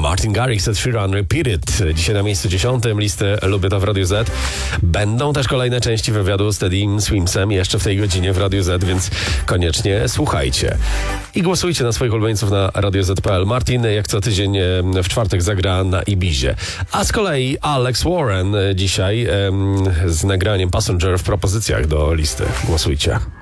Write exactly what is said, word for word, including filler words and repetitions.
Martin Garrix, Ed Sheeran, Repeat It. Dzisiaj na miejscu dziesiątym listy Lubię to w Radiu Z. Będą też kolejne części wywiadu z Teddym Swimsem jeszcze w tej godzinie w Radiu Z, więc koniecznie słuchajcie. I głosujcie na swoich ulubieńców na radio zet kropka pe el. Martin jak co tydzień w czwartek zagra na Ibizie. A z kolei Alex Warren dzisiaj em, z nagraniem Passenger w propozycjach do listy. Głosujcie.